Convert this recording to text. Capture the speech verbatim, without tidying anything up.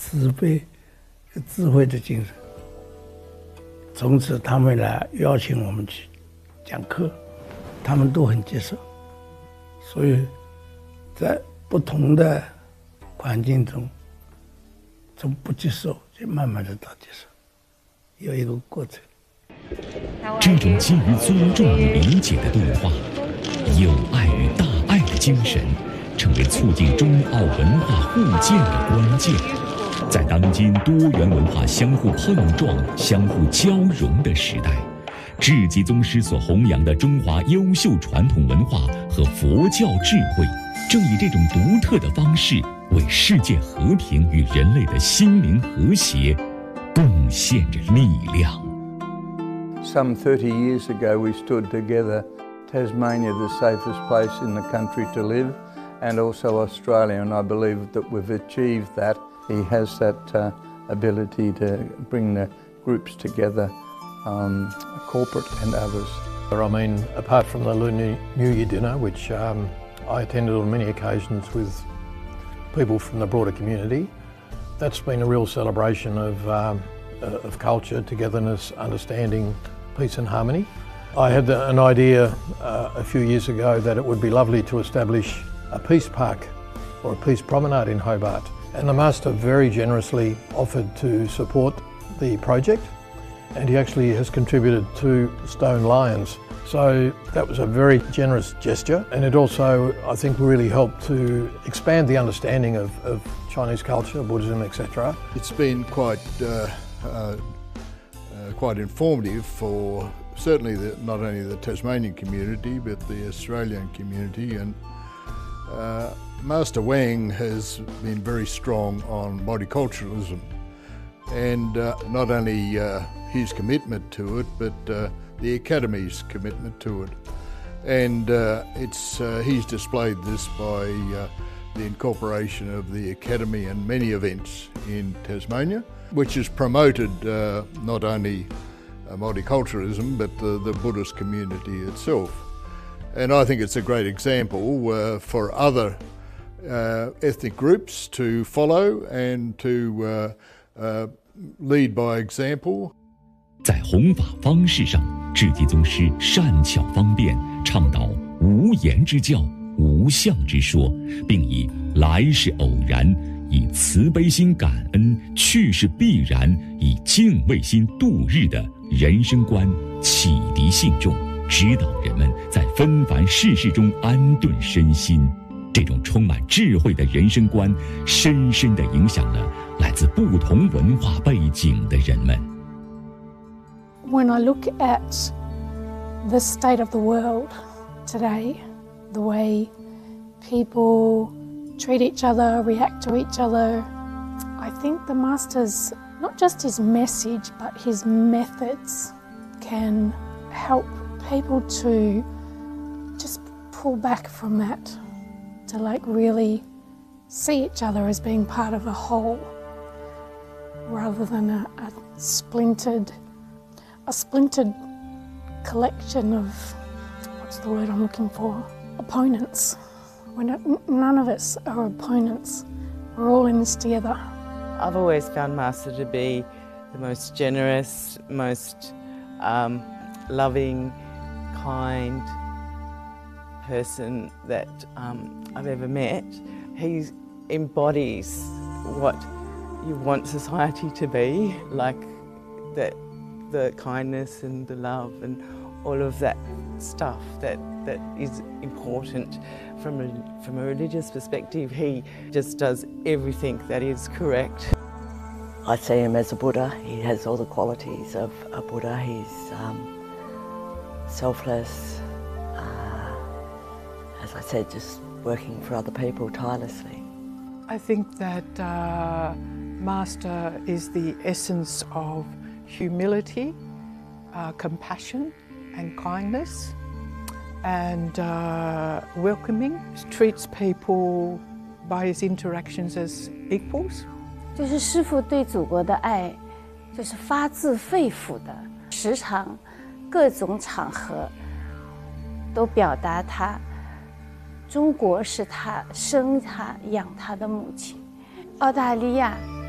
慈悲、智慧的精神。从此他们来邀请我们去讲课，他们都很接受。所以在不同的环境中，从不接受就慢慢的到接受，有一个过程。 这种基于尊重与理解的对话，友爱与大爱的精神，成为促进中澳文化互鉴的关键。在当今多元文化相互碰撞、相互交融的时代，智吉宗师所弘扬的中华优秀传统文化和佛教智慧，正以这种独特的方式，为世界和平与人类的心灵和谐贡献着力量。 Some thirty years ago, we stood together, Tasmania, the safest place in the country to live, and also Australia, and I believe that we've achieved that. He has that uh, ability to bring the groups together, um, corporate and others. I mean, apart from the Lunar New Year dinner, which um, I attended on many occasions with people from the broader community, that's been a real celebration of, um, of culture, togetherness, understanding, peace and harmony. I had the, an idea uh, a few years ago that it would be lovely to establish a peace park or a peace promenade in Hobart. And the Master very generously offered to support the project, and he actually has contributed two stone lions. So that was a very generous gesture, and it also, I think, really helped to expand the understanding of, of Chinese culture, Buddhism, et cetera. It's been quite, uh, uh, uh, quite informative for certainly the, not only the Tasmanian community, but the Australian community. And uh, Master Wang has been very strong on multiculturalism, and uh, not only uh, his commitment to it, but uh, the Academy's commitment to it. And uh, it's, uh, he's displayed this by uh, the incorporation of the Academy in many events in Tasmania, which has promoted uh, not only uh, multiculturalism, but the, the Buddhist community itself. And I think it's a great example uh, for other uh, ethnic groups to follow and to uh, uh, lead by example. 在弘法方式上，智吉宗师善巧方便，倡导无言之教、无相之说，并以来是偶然、以慈悲心感恩、去是必然、以敬畏心度日的人生观启迪信众，指导人们在纷繁世事中安顿身心。这种充满智慧的人生观，深深地影响了来自不同文化背景的人们。 When I look at the state of the world today, the way people treat each other, react to each other, I think the Master's, not just his message, but his methods can help people to just pull back from that, to like really see each other as being part of a whole, rather than a, a splintered, a splintered collection of, what's the word I'm looking for, opponents. We're not, none of us are opponents. We're all in this together. I've always found Master to be the most generous, most um, loving, kind person that um, I've ever met. He embodies what you want society to be, like that, the kindness and the love and all of that stuff that, that is important from a, from a religious perspective. He just does everything that is correct. I see him as a Buddha. He has all the qualities of a Buddha. He's um, selfless, uh, as I said, just working for other people tirelessly. I think that uh, Master is the essence of humility, uh, compassion and kindness, and uh, welcoming. Treats people by his interactions as equals. 就是师父对祖国的爱，就是发自肺腑的，时常各种场合都表达他中国是他生他养他的母亲，澳大利亚